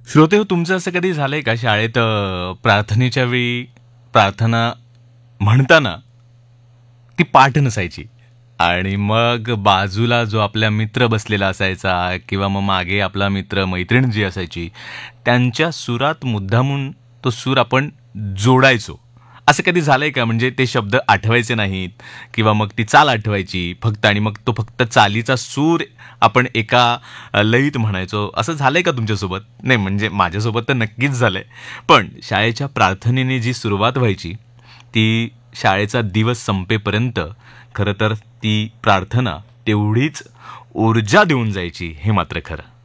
श्रोते हो, तुमचं असं कधी झालंय का शाळेत प्रार्थनेच्या वेळी प्रार्थना म्हणताना ती पाठ नसायची आणि मग बाजूला जो आपला मित्र बसलेला असायचा किंवा मग मागे आपला मित्र मैत्रीण जी असायची त्यांच्या सुरात मुद्दामून तो सूर आपण जोडायचो. असं कधी झालंय का? म्हणजे ते शब्द आठवायचे नाहीत किंवा मग ती चाल आठवायची फक्त आणि मग तो फक्त चालीचा सूर आपण एका लयीत म्हणायचो. असं झालंय का तुमच्यासोबत? नाही म्हणजे माझ्यासोबत तर नक्कीच झालंय. पण शाळेच्या प्रार्थनेने जी सुरुवात व्हायची ती शाळेचा दिवस संपेपर्यंत खरं तर ती प्रार्थना तेवढीच ऊर्जा देऊन जायची, हे मात्र खरं.